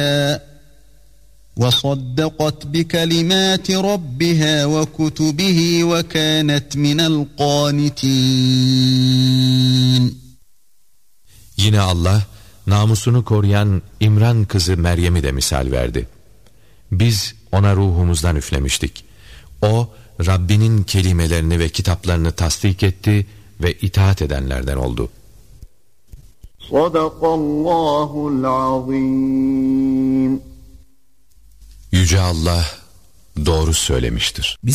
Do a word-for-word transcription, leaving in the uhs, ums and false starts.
وَصَدَّقَتْ بِكَلِمَاتِ رَبِّهَا وَكُتُبِهِ وَكَانَتْ مِنَ الْقَانِتِينَ. Yine Allah namusunu koruyan İmran kızı Meryem'i de misal verdi. Biz ona ruhumuzdan üflemiştik. O Rabbinin kelimelerini ve kitaplarını tasdik etti ve itaat edenlerden oldu. Sadakallahul azim. Yüce Allah doğru söylemiştir.